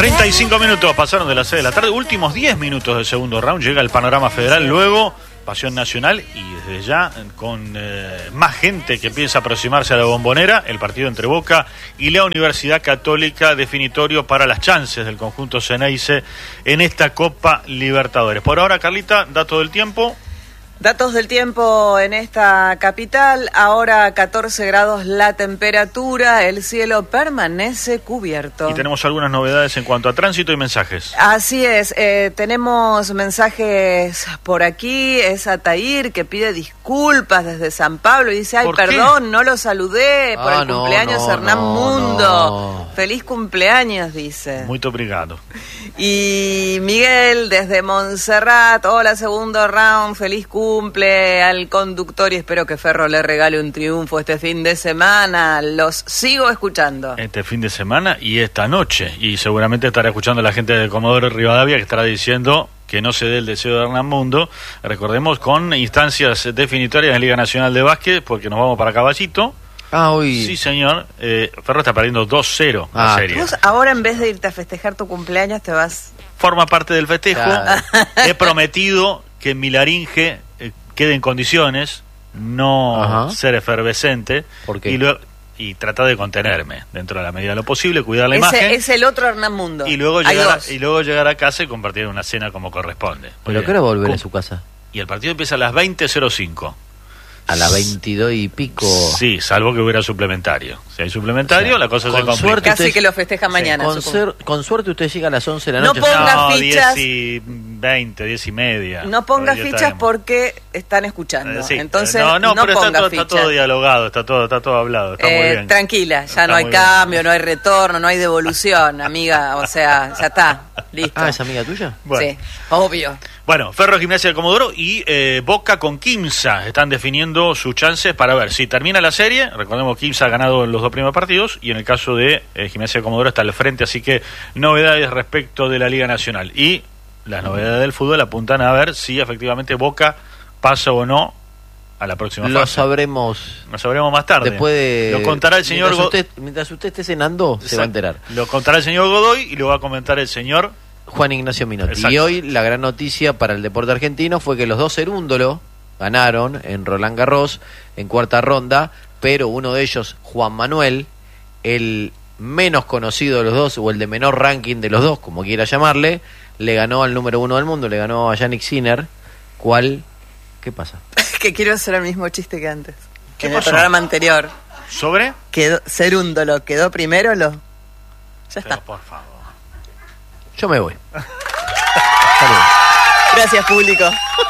35 minutos pasaron de las 6 de la tarde. Últimos 10 minutos del segundo round. Llega el panorama federal. Luego Pasión Nacional. Y desde ya con más gente que piensa aproximarse a la Bombonera. El partido entre Boca y la Universidad Católica. Definitorio para las chances del conjunto Ceneice en esta Copa Libertadores. Por ahora, Carlita, dato del tiempo. Datos del tiempo en esta capital, ahora 14 grados la temperatura, el cielo permanece cubierto. Y tenemos algunas novedades en cuanto a tránsito y mensajes. Así es, tenemos mensajes por aquí, es Atair que pide disculpas desde San Pablo y dice, ay, perdón, no lo saludé por el cumpleaños Hernán Mundo. Feliz cumpleaños, dice. Muy obrigado. Y Miguel desde Montserrat, hola, segundo round, feliz cumple al conductor y espero que Ferro le regale un triunfo este fin de semana. Los sigo escuchando. Este fin de semana y esta noche. Y seguramente estará escuchando a la gente de Comodoro Rivadavia que estará diciendo que no se dé el deseo de Hernán Mundo. Recordemos, con instancias definitorias en Liga Nacional de Básquet, porque nos vamos para Caballito. Uy. Sí, señor. Ferro está perdiendo 2-0 la serie. Vos ahora, en vez de irte a festejar tu cumpleaños, te vas... Forma parte del festejo. Claro. He prometido que en Milaringe quede en condiciones, no ser efervescente. ¿Por qué? Y tratar de contenerme dentro de la medida de lo posible, cuidar la imagen. Es el otro Hernán Mundo. Y luego llegar a casa y compartir una cena como corresponde. ¿Pero qué hora volver a su casa? Y el partido empieza a las 20:05. A las 22 y pico. Sí, salvo que hubiera suplementario. Si hay suplementario, o sea, la cosa se complica. Casi que lo festeja mañana. Con suerte usted llega a las 11 de la noche. No ponga fichas. 10:20, 10:30. No ponga fichas porque están escuchando. Sí. Entonces, no pero ponga está todo dialogado, está todo hablado. Está muy bien. Tranquila, ya no hay cambio, no hay retorno, no hay devolución, amiga. O sea, ya está. Listo. ¿Es amiga tuya? Bueno. Sí, obvio. Bueno, Ferro, Gimnasia de Comodoro y Boca con Quimsa están definiendo sus chances para ver si termina la serie. Recordemos, Quimsa ha ganado en los dos primeros partidos y en el caso de Gimnasia de Comodoro está al frente, así que novedades respecto de la Liga Nacional. Y las novedades del fútbol apuntan a ver si efectivamente Boca pasa o no a la próxima fase. Lo sabremos más tarde. Después de... Lo contará el señor mientras usted esté cenando, se va a enterar. Lo contará el señor Godoy y lo va a comentar el señor Juan Ignacio Minotti. Exacto. Y hoy la gran noticia para el deporte argentino fue que los dos Cerúndolo ganaron en Roland Garros en cuarta ronda, pero uno de ellos, Juan Manuel, el menos conocido de los dos, o el de menor ranking de los dos, como quiera llamarle, le ganó al número 1 del mundo, le ganó a Yannick Sinner. ¿Qué pasa? Que quiero hacer el mismo chiste que antes. ¿Qué en pasó? El programa anterior. ¿Sobre? Cerúndolo, ¿quedó primero? Ya está. Pero por favor. Yo me voy. Gracias, público.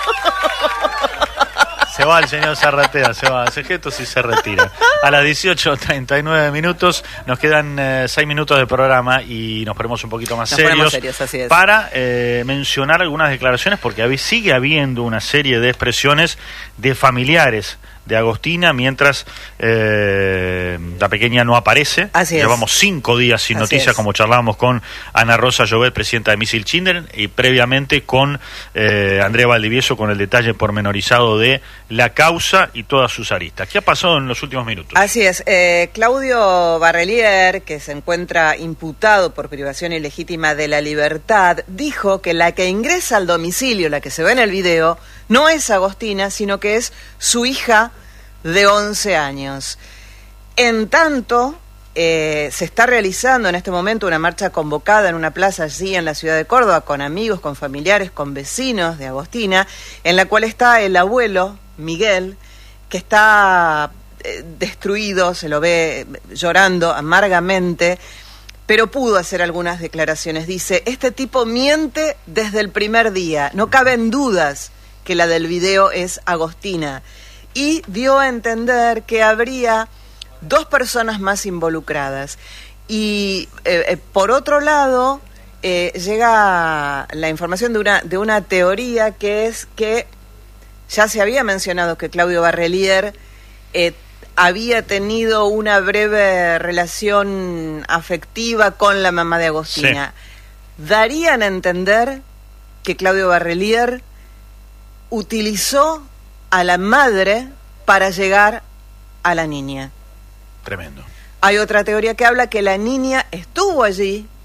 Se va el señor Zarratea, se va, hace gestos y se retira. A las 18:39 minutos, nos quedan 6 minutos de programa y nos ponemos un poquito más serios así es. Para mencionar algunas declaraciones, porque sigue habiendo una serie de expresiones de familiares de Agostina, mientras la pequeña no aparece. Así es. Llevamos 5 días sin noticias, como charlábamos con Ana Rosa Llobet, presidenta de Misil Children, y previamente con Andrea Valdivieso, con el detalle pormenorizado de la causa y todas sus aristas. ¿Qué ha pasado en los últimos minutos? Así es. Claudio Barrelier, que se encuentra imputado por privación ilegítima de la libertad, dijo que la que ingresa al domicilio, la que se ve en el video, no es Agostina, sino que es su hija de 11 años. En tanto, se está realizando en este momento una marcha convocada en una plaza allí en la ciudad de Córdoba, con amigos, con familiares, con vecinos de Agostina, en la cual está el abuelo, Miguel, que está destruido, se lo ve llorando amargamente, pero pudo hacer algunas declaraciones. Dice, este tipo miente desde el primer día, no caben dudas que la del video es Agostina, y dio a entender que habría 2 personas más involucradas. Y por otro lado, llega la información de una teoría, que es que ya se había mencionado que Claudio Barrelier había tenido una breve relación afectiva con la mamá de Agostina. Sí. Darían a entender que Claudio Barrelier utilizó a la madre para llegar a la niña. Tremendo. Hay otra teoría que habla que la niña estuvo allí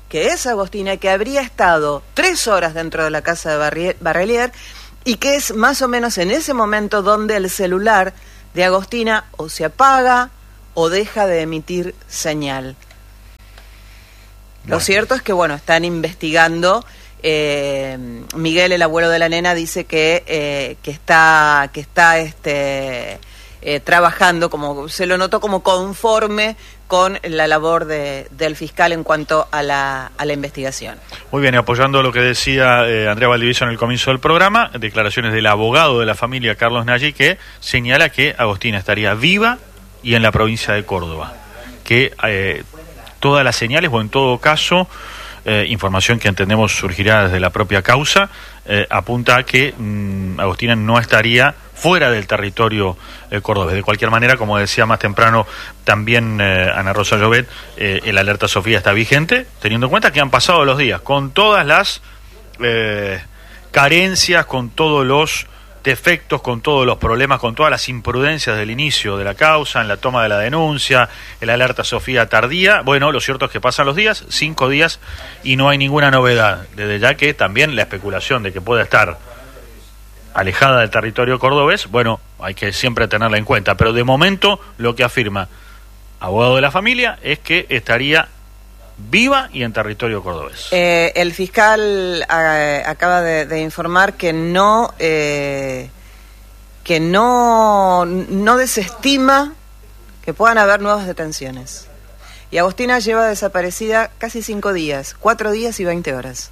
que es Agostina, que habría estado 3 horas dentro de la casa de Barrelier y que es más o menos en ese momento donde el celular de Agostina o se apaga o deja de emitir señal. Lo cierto es que, están investigando. Miguel, el abuelo de la nena, dice que está trabajando, como se lo notó, como conforme con la labor del fiscal en cuanto a la investigación. Muy bien, y apoyando lo que decía Andrea Valdivieso en el comienzo del programa, declaraciones del abogado de la familia, Carlos Nagy, que señala que Agostina estaría viva y en la provincia de Córdoba, que todas las señales, o en todo caso, información que entendemos surgirá desde la propia causa, apunta a que Agostina no estaría fuera del territorio cordobés. De cualquier manera, como decía más temprano también Ana Rosa Llobet, el alerta Sofía está vigente, teniendo en cuenta que han pasado los días, con todas las carencias, con todos los defectos, con todos los problemas, con todas las imprudencias del inicio de la causa, en la toma de la denuncia, el alerta Sofía tardía. Lo cierto es que pasan los días, 5 días, y no hay ninguna novedad, desde ya que también la especulación de que pueda estar alejada del territorio cordobés, hay que siempre tenerla en cuenta, pero de momento lo que afirma abogado de la familia es que estaría viva y en territorio cordobés. El fiscal acaba de informar que no desestima que puedan haber nuevas detenciones. Y Agostina lleva desaparecida casi 5 días, 4 días y 20 horas.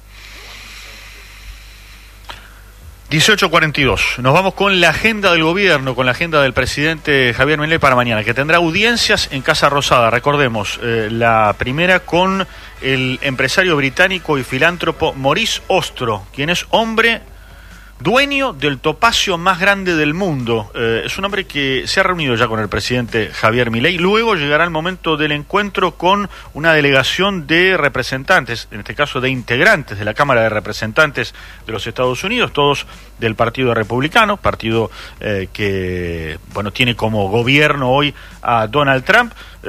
18:42. Nos vamos con la agenda del gobierno, con la agenda del presidente Javier Milei para mañana, que tendrá audiencias en Casa Rosada. Recordemos, la primera con el empresario británico y filántropo Maurice Ostro, quien es dueño del topacio más grande del mundo. Es un hombre que se ha reunido ya con el presidente Javier Milei. Luego llegará el momento del encuentro con una delegación de representantes, en este caso de integrantes de la Cámara de Representantes de los Estados Unidos, todos del Partido Republicano, partido que tiene como gobierno hoy a Donald Trump.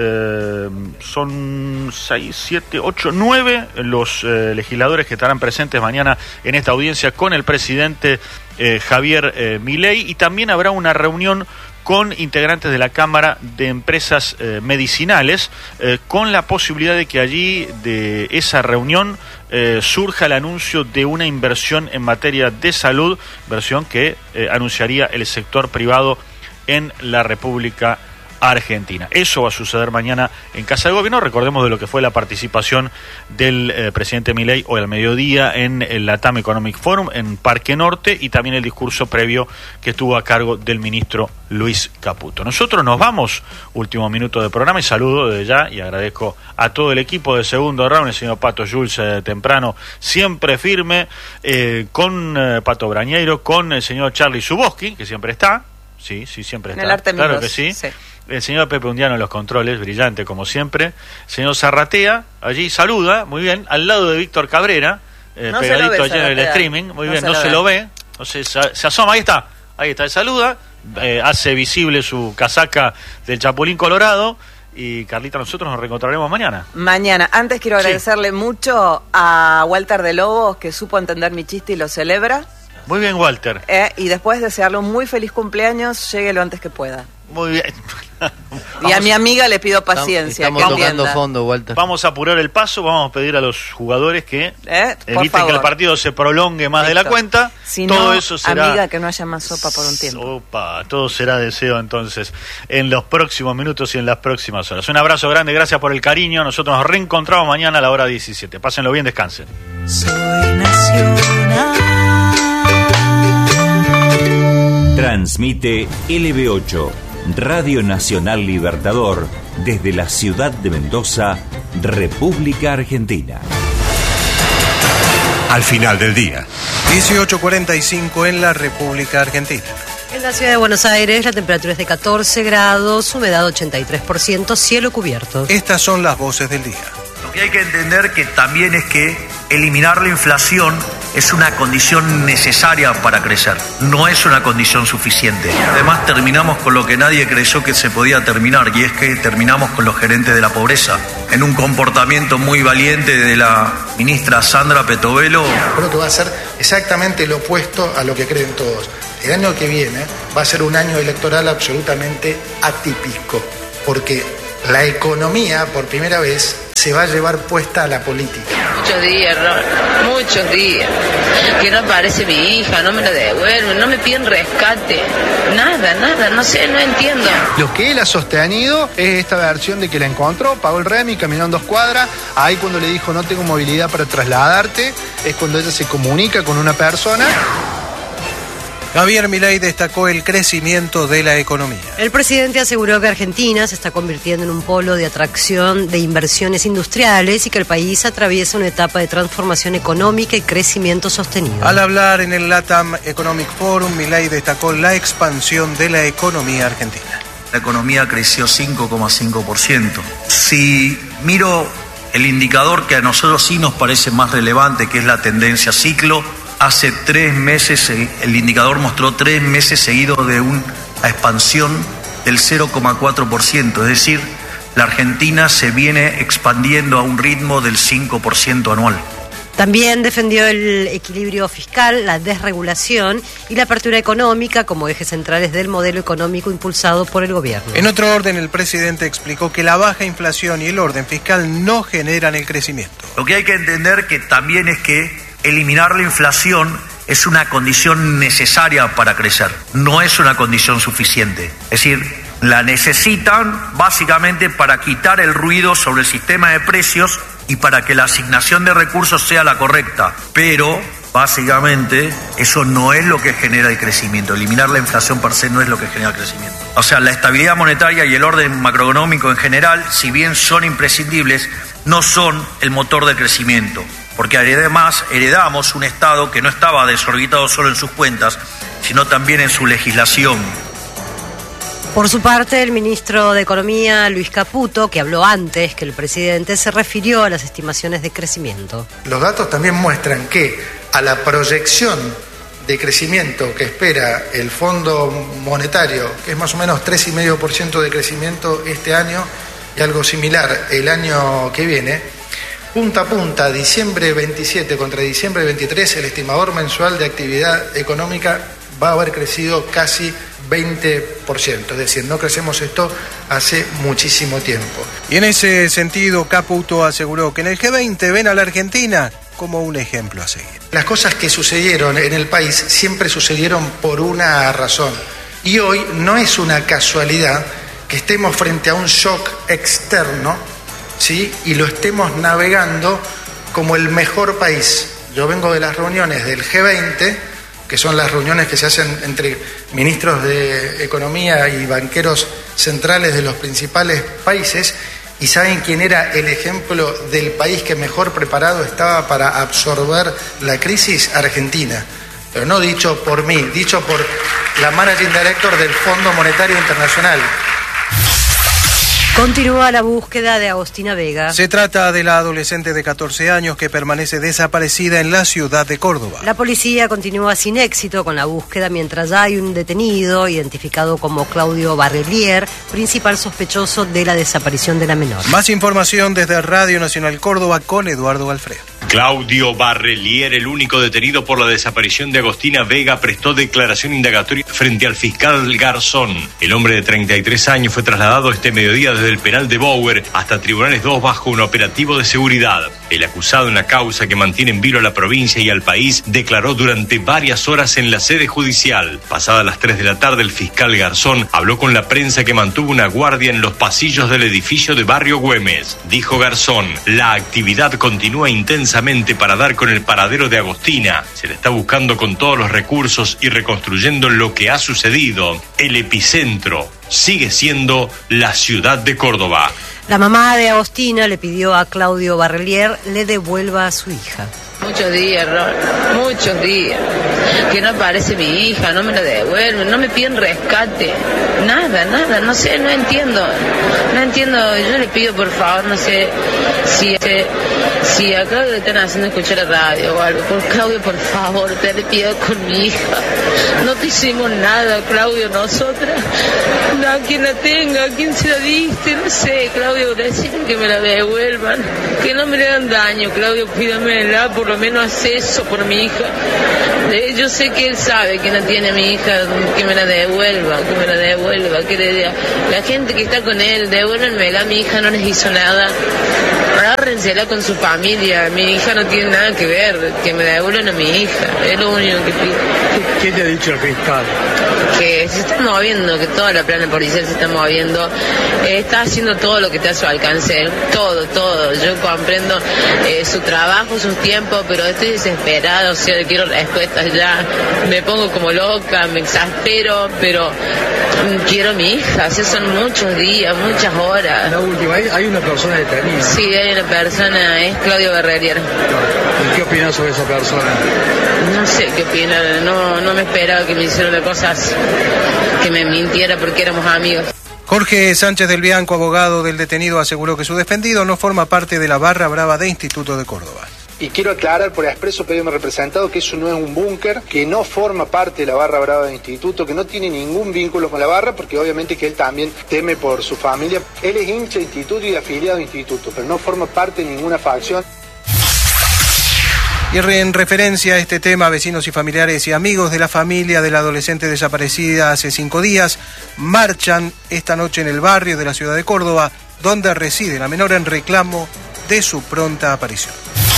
Son 6, 7, 8, 9 los legisladores que estarán presentes mañana en esta audiencia con el presidente Javier Milei, y también habrá una reunión con integrantes de la Cámara de Empresas Medicinales, con la posibilidad de que allí, de esa reunión, surja el anuncio de una inversión en materia de salud, inversión que anunciaría el sector privado en la República Argentina. Eso va a suceder mañana en Casa de Gobierno. Recordemos de lo que fue la participación del presidente Milei hoy al mediodía en el Latam Economic Forum en Parque Norte, y también el discurso previo que estuvo a cargo del ministro Luis Caputo. Nosotros nos vamos, último minuto de programa, y saludo desde ya y agradezco a todo el equipo de Segundo Round, el señor Pato Jules temprano, siempre firme, con Pato Brañeiro, con el señor Charlie Zuboski, que siempre está. Sí, siempre está. En el arte claro que sí. El señor Pepe Undiano en los controles, brillante como siempre. Señor Zarratea, allí saluda, muy bien, al lado de Víctor Cabrera, pegadito allí en el streaming, muy bien, no se lo ve, no se asoma, ahí está, saluda, hace visible su casaca del Chapulín Colorado. Y Carlita, nosotros nos reencontraremos mañana. Antes quiero agradecerle mucho a Walter de Lobos, que supo entender mi chiste y lo celebra. Muy bien, Walter. Y después desearle un muy feliz cumpleaños, llegue lo antes que pueda. Muy bien. Y a mi amiga le pido paciencia. Estamos tocando fondo, Walter. Vamos a apurar el paso, vamos a pedir a los jugadores que eviten que el partido se prolongue más de la cuenta. Si todo no, eso será, amiga, que no haya más sopa por un tiempo. Todo será deseo entonces en los próximos minutos y en las próximas horas. Un abrazo grande, gracias por el cariño. Nosotros nos reencontramos mañana a la hora 17. Pásenlo bien, descansen. Soy nacional. Transmite LB8, Radio Nacional Libertador, desde la ciudad de Mendoza, República Argentina. Al final del día, 18:45 en la República Argentina. En la ciudad de Buenos Aires la temperatura es de 14 grados, humedad 83%, cielo cubierto. Estas son las voces del día. Lo que hay que entender que también es que eliminar la inflación es una condición necesaria para crecer, no es una condición suficiente. Además terminamos con lo que nadie creyó que se podía terminar, y es que terminamos con los gerentes de la pobreza. en un comportamiento muy valiente de la ministra Sandra Petovelo. Creo que va a ser exactamente lo opuesto a lo que creen todos. El año que viene va a ser un año electoral absolutamente atípico, porque la economía, por primera vez, se va a llevar puesta a la política. Muchos días, muchos días, que no aparece mi hija, no me la devuelven, no me piden rescate, nada, no sé, no entiendo. Lo que él ha sostenido es esta versión de que la encontró, pagó el remi, caminó en 2 cuadras, ahí cuando le dijo no tengo movilidad para trasladarte, es cuando ella se comunica con una persona. Javier Milei destacó el crecimiento de la economía. El presidente aseguró que Argentina se está convirtiendo en un polo de atracción de inversiones industriales y que el país atraviesa una etapa de transformación económica y crecimiento sostenido. Al hablar en el LATAM Economic Forum, Milei destacó la expansión de la economía argentina. La economía creció 5,5%. Si miro el indicador que a nosotros sí nos parece más relevante, que es la tendencia ciclo, hace 3 meses el indicador mostró 3 meses seguidos de una expansión del 0,4%, es decir, la Argentina se viene expandiendo a un ritmo del 5% anual. También defendió el equilibrio fiscal, la desregulación y la apertura económica como ejes centrales del modelo económico impulsado por el gobierno. En otro orden, el presidente explicó que la baja inflación y el orden fiscal no generan el crecimiento. Lo que hay que entender que también es que eliminar la inflación es una condición necesaria para crecer, no es una condición suficiente. Es decir, la necesitan básicamente para quitar el ruido sobre el sistema de precios y para que la asignación de recursos sea la correcta. Pero, básicamente, eso no es lo que genera el crecimiento. Eliminar la inflación per se no es lo que genera el crecimiento. O sea, la estabilidad monetaria y el orden macroeconómico en general, si bien son imprescindibles, no son el motor del crecimiento. Porque además heredamos un Estado que no estaba desorbitado solo en sus cuentas, sino también en su legislación. Por su parte, el ministro de Economía, Luis Caputo, que habló antes que el presidente, se refirió a las estimaciones de crecimiento. Los datos también muestran que a la proyección de crecimiento que espera el Fondo Monetario, que es más o menos 3,5% de crecimiento este año y algo similar el año que viene, punta a punta, diciembre 27 contra diciembre 23, el estimador mensual de actividad económica va a haber crecido casi 20%. Es decir, no crecemos esto hace muchísimo tiempo. Y en ese sentido, Caputo aseguró que en el G20 ven a la Argentina como un ejemplo a seguir. Las cosas que sucedieron en el país siempre sucedieron por una razón. Y hoy no es una casualidad que estemos frente a un shock externo, ¿sí? Y lo estemos navegando como el mejor país. Yo vengo de las reuniones del G20, que son las reuniones que se hacen entre ministros de Economía y banqueros centrales de los principales países, y ¿saben quién era el ejemplo del país que mejor preparado estaba para absorber la crisis? Argentina. Pero no dicho por mí, dicho por la Managing Director del Fondo Monetario Internacional. Continúa la búsqueda de Agostina Vega. Se trata de la adolescente de 14 años que permanece desaparecida en la ciudad de Córdoba. La policía continúa sin éxito con la búsqueda mientras ya hay un detenido identificado como Claudio Barrelier, principal sospechoso de la desaparición de la menor. Más información desde Radio Nacional Córdoba con Eduardo Alfredo. Claudio Barrelier, el único detenido por la desaparición de Agostina Vega, prestó declaración indagatoria frente al fiscal Garzón. El hombre de 33 años fue trasladado este mediodía desde el penal de Bower hasta Tribunales 2 bajo un operativo de seguridad. El acusado en la causa que mantiene en vilo a la provincia y al país declaró durante varias horas en la sede judicial. Pasadas las 3 de la tarde, el fiscal Garzón habló con la prensa que mantuvo una guardia en los pasillos del edificio de Barrio Güemes. Dijo Garzón: la actividad continúa intensamente para dar con el paradero de Agostina. Se le está buscando con todos los recursos y reconstruyendo lo que ha sucedido. El epicentro sigue siendo la ciudad de Córdoba. La mamá de Agostina le pidió a Claudio Barrelier le devuelva a su hija. Muchos días, Ron, muchos días. Que no aparece mi hija, no me la devuelven, no me piden rescate. Nada, no sé, no entiendo. Yo le pido, por favor, no sé si a Claudio le están haciendo escuchar la radio o algo. Por Claudio, por favor, te le pido con mi hija. No te hicimos nada, Claudio, nosotras. A quien la tenga, a quien se la diste, no sé, Claudio, decirle que me la devuelvan. Que no me le hagan daño, Claudio, pídamela, por lo menos haz eso por mi hija. Yo sé que él sabe que no tiene a mi hija, que me la devuelva, que le diga, la gente que está con él, devuélvenmela, mi hija no les hizo nada, agárrensela con su familia, mi hija no tiene nada que ver, que me devuelvan a mi hija, es lo único que pido. ¿Qué te ha dicho el fiscal? Que se está moviendo, que toda la plana policial se está moviendo, está haciendo todo lo que está a su alcance, todo, yo comprendo su trabajo, sus tiempos, pero estoy desesperado, o sea, quiero respuestas ya, me pongo como loca, me exaspero, pero quiero a mi hija, son muchos días, muchas horas. La última, ¿hay una persona detenida? Sí, hay una persona, es Claudio Barrelier. ¿Y qué opinas sobre esa persona? No sé qué opinar, no me esperaba que me hiciera una cosa así, que me mintiera porque éramos amigos. Jorge Sánchez del Bianco, abogado del detenido, aseguró que su defendido no forma parte de la barra brava de Instituto de Córdoba. Y quiero aclarar por expreso pedido mi representado que eso no es un búnker, que no forma parte de la barra brava del instituto, que no tiene ningún vínculo con la barra, porque obviamente que él también teme por su familia. Él es hincha de instituto y afiliado de instituto, pero no forma parte de ninguna facción. Y en referencia a este tema, vecinos y familiares y amigos de la familia de la adolescente desaparecida hace 5 días marchan esta noche en el barrio de la ciudad de Córdoba, donde reside la menor en reclamo de su pronta aparición.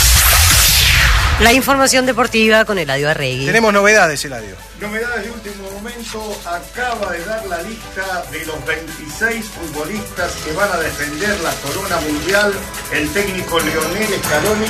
La información deportiva con Eladio Arregui. Tenemos novedades, Eladio. Novedades de último momento. Acaba de dar la lista de los 26 futbolistas que van a defender la corona mundial el técnico Lionel Scaloni.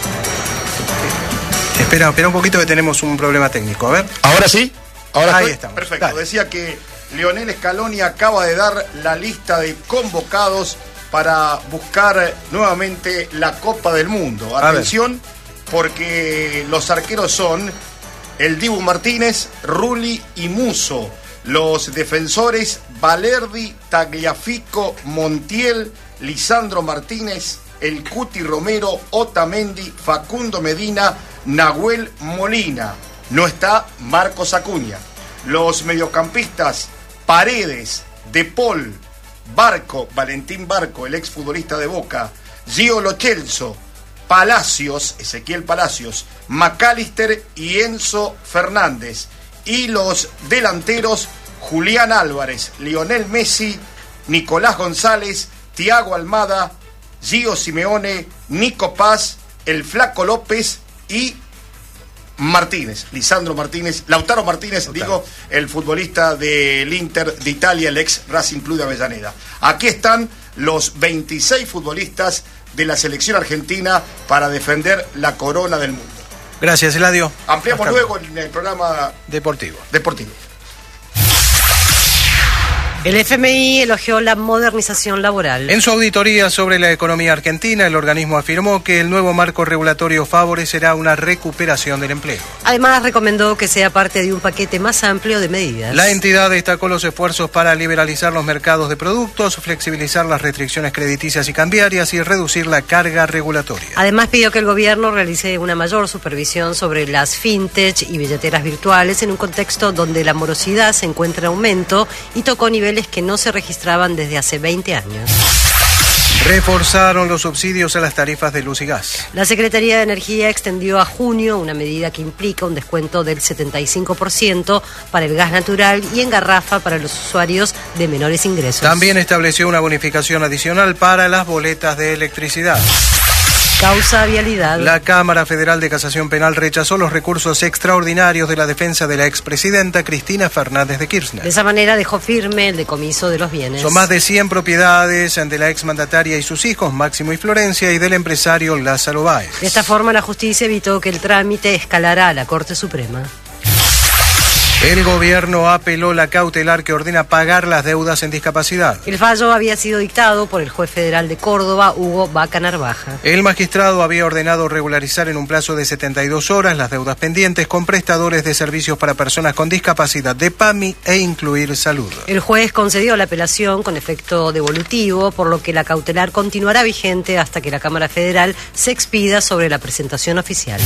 Espera un poquito que tenemos un problema técnico, a ver. ¿Ahora sí? Ahí estamos. Perfecto. Dale. Decía que Lionel Scaloni acaba de dar la lista de convocados para buscar nuevamente la Copa del Mundo. Atención, porque los arqueros son el Dibu Martínez, Rulli y Musso. Los defensores, Valerdi, Tagliafico, Montiel, Lisandro Martínez, el Cuti Romero, Otamendi, Facundo Medina, Nahuel Molina. No está Marcos Acuña. Los mediocampistas, Paredes, De Paul, Barco, Valentín Barco, el exfutbolista de Boca, Gio Lo Celso, Palacios, Ezequiel Palacios, McAllister y Enzo Fernández. Y los delanteros, Julián Álvarez, Lionel Messi, Nicolás González, Thiago Almada, Gio Simeone, Nico Paz, el Flaco López y Martínez, Lisandro Martínez, Lautaro Martínez, el futbolista del Inter de Italia, el ex Racing Club de Avellaneda. Aquí están los 26 futbolistas de la selección argentina para defender la corona del mundo. Gracias, Eladio. Ampliamos luego en el programa deportivo. El FMI elogió la modernización laboral. En su auditoría sobre la economía argentina, el organismo afirmó que el nuevo marco regulatorio favorecerá una recuperación del empleo. Además, recomendó que sea parte de un paquete más amplio de medidas. La entidad destacó los esfuerzos para liberalizar los mercados de productos, flexibilizar las restricciones crediticias y cambiarias y reducir la carga regulatoria. Además, pidió que el gobierno realice una mayor supervisión sobre las fintech y billeteras virtuales en un contexto donde la morosidad se encuentra en aumento y tocó niveles que no se registraban desde hace 20 años. Reforzaron los subsidios a las tarifas de luz y gas. La Secretaría de Energía extendió a junio una medida que implica un descuento del 75% para el gas natural y en garrafa para los usuarios de menores ingresos. También estableció una bonificación adicional para las boletas de electricidad. Causa vialidad. La Cámara Federal de Casación Penal rechazó los recursos extraordinarios de la defensa de la expresidenta Cristina Fernández de Kirchner. De esa manera dejó firme el decomiso de los bienes. Son más de 100 propiedades de la exmandataria y sus hijos, Máximo y Florencia, y del empresario Lázaro Báez. De esta forma, la justicia evitó que el trámite escalara a la Corte Suprema. El gobierno apeló la cautelar que ordena pagar las deudas en discapacidad. El fallo había sido dictado por el juez federal de Córdoba, Hugo Vaca Narvaja. El magistrado había ordenado regularizar en un plazo de 72 horas las deudas pendientes con prestadores de servicios para personas con discapacidad de PAMI e incluir salud. El juez concedió la apelación con efecto devolutivo, por lo que la cautelar continuará vigente hasta que la Cámara Federal se expida sobre la presentación oficial.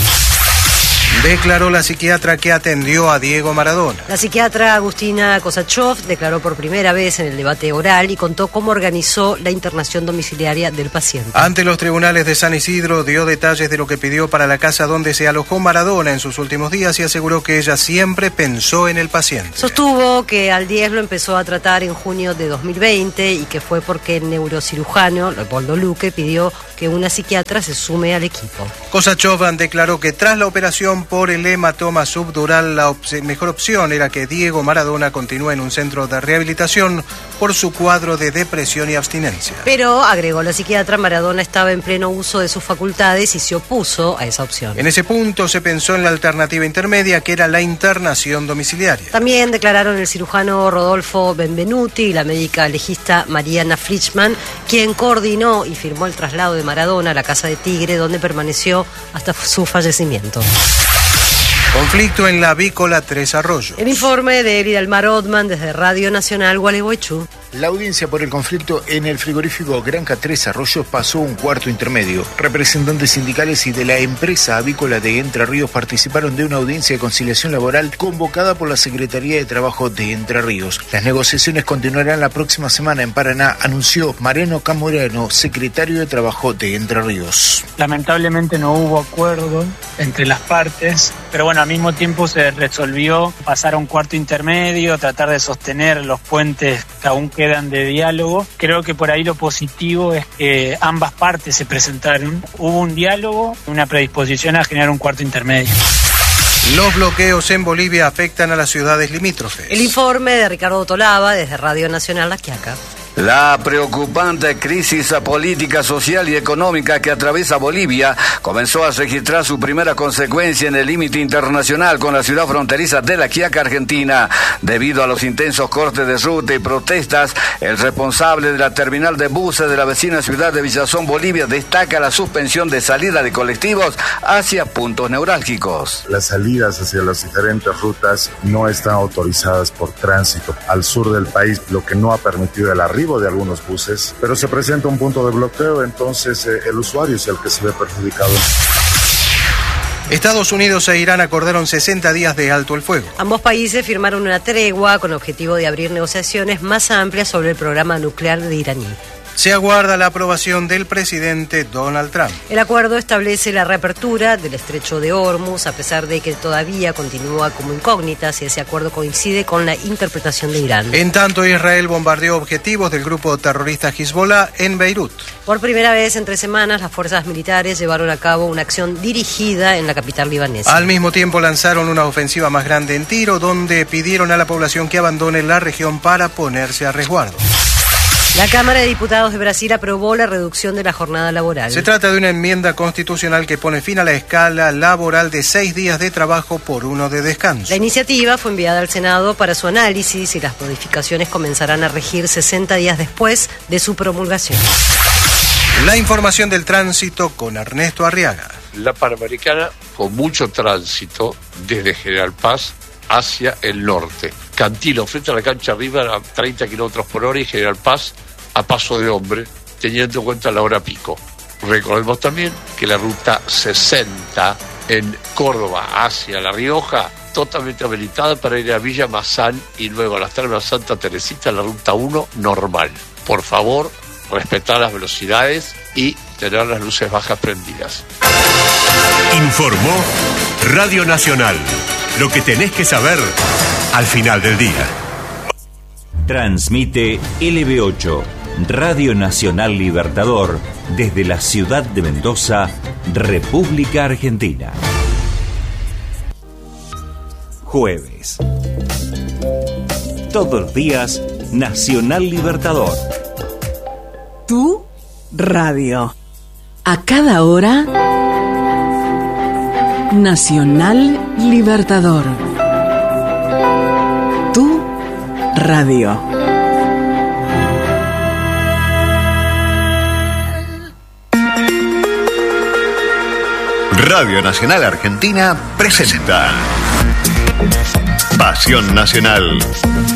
Declaró la psiquiatra que atendió a Diego Maradona. La psiquiatra Agustina Kosachov declaró por primera vez en el debate oral y contó cómo organizó la internación domiciliaria del paciente. Ante los tribunales de San Isidro dio detalles de lo que pidió para la casa donde se alojó Maradona en sus últimos días y aseguró que ella siempre pensó en el paciente. Sostuvo que al 10 lo empezó a tratar en junio de 2020 y que fue porque el neurocirujano Leopoldo Luque pidió que una psiquiatra se sume al equipo. Kosachov declaró que tras la operación por el hematoma subdural, la mejor opción era que Diego Maradona continúe en un centro de rehabilitación por su cuadro de depresión y abstinencia. Pero, agregó la psiquiatra, Maradona estaba en pleno uso de sus facultades y se opuso a esa opción. En ese punto se pensó en la alternativa intermedia, que era la internación domiciliaria. También declararon el cirujano Rodolfo Benvenuti y la médica legista Mariana Frischman, quien coordinó y firmó el traslado de Maradona a la Casa de Tigre, donde permaneció hasta su fallecimiento. Conflicto en la avícola Tres Arroyos. El informe de Elidalmar Othman desde Radio Nacional Gualeguaychú. La audiencia por el conflicto en el frigorífico Granja Tres Arroyos pasó un cuarto intermedio. Representantes sindicales y de la empresa avícola de Entre Ríos participaron de una audiencia de conciliación laboral convocada por la Secretaría de Trabajo de Entre Ríos. Las negociaciones continuarán la próxima semana en Paraná, anunció Mariano Camorano, secretario de Trabajo de Entre Ríos. Lamentablemente no hubo acuerdo entre las partes, pero bueno, al mismo tiempo se resolvió pasar a un cuarto intermedio, tratar de sostener los puentes que aún quedan de diálogo. Creo que por ahí lo positivo es que ambas partes se presentaron. Hubo un diálogo, una predisposición a generar un cuarto intermedio. Los bloqueos en Bolivia afectan a las ciudades limítrofes. El informe de Ricardo Tolaba desde Radio Nacional La Quiaca. La preocupante crisis política, social y económica que atraviesa Bolivia comenzó a registrar su primera consecuencia en el límite internacional con la ciudad fronteriza de La Quiaca, Argentina. Debido a los intensos cortes de ruta y protestas, el responsable de la terminal de buses de la vecina ciudad de Villazón, Bolivia, destaca la suspensión de salida de colectivos hacia puntos neurálgicos. Las salidas hacia las diferentes rutas no están autorizadas por tránsito al sur del país, lo que no ha permitido el arribo de algunos buses, pero se presenta un punto de bloqueo, entonces el usuario es el que se ve perjudicado. Estados Unidos e Irán acordaron 60 días de alto el fuego. Ambos países firmaron una tregua con objetivo de abrir negociaciones más amplias sobre el programa nuclear de iraní. Se aguarda la aprobación del presidente Donald Trump. El acuerdo establece la reapertura del estrecho de Hormuz, a pesar de que todavía continúa como incógnita si ese acuerdo coincide con la interpretación de Irán. En tanto, Israel bombardeó objetivos del grupo terrorista Hezbollah en Beirut. Por primera vez en 3 semanas, las fuerzas militares llevaron a cabo una acción dirigida en la capital libanesa. Al mismo tiempo, lanzaron una ofensiva más grande en Tiro, donde pidieron a la población que abandone la región para ponerse a resguardo. La Cámara de Diputados de Brasil aprobó la reducción de la jornada laboral. Se trata de una enmienda constitucional que pone fin a la escala laboral de 6 días de trabajo por 1 de descanso. La iniciativa fue enviada al Senado para su análisis y las modificaciones comenzarán a regir 60 días después de su promulgación. La información del tránsito con Ernesto Arriaga. La Panamericana con mucho tránsito desde General Paz hacia el norte. Cantilo, frente a la cancha arriba, a 30 kilómetros por hora, y General Paz a paso de hombre, teniendo en cuenta la hora pico. Recordemos también que la ruta 60 en Córdoba hacia La Rioja, totalmente habilitada para ir a Villa Mazán y luego a las termas Santa Teresita, la ruta 1 normal. Por favor, respetar las velocidades y tener las luces bajas prendidas. Informó Radio Nacional. Lo que tenés que saber al final del día. Transmite LB8, Radio Nacional Libertador, desde la ciudad de Mendoza, República Argentina. Jueves. Todos los días, Nacional Libertador. Tu radio. A cada hora, Nacional Libertador. Radio. Radio Nacional Argentina presenta Pasión Nacional,